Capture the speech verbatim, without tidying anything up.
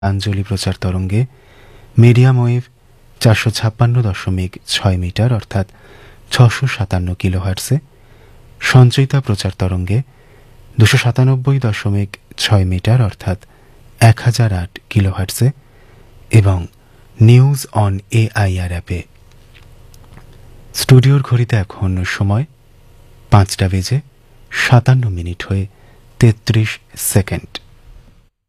আঞ্জলি প্রচার তরঙ্গে medium wave চারশো ছাপ্পান্ন দশমিক ছয় মিটার অর্থাৎ ছশো সাতান্ন কিলোহার্টসে, সঞ্চয়িতা প্রচার তরঙ্গে দুশো সাতানব্বই দশমিক ছয় মিটার অর্থাৎ এক হাজার আট কিলোহার্টসে এবং নিউজ অন এআইআর অ্যাপে। স্টুডিওর ঘড়িতে এখন সময় পাঁচটা বেজে সাতান্ন মিনিট হয়ে তেত্রিশ সেকেন্ড।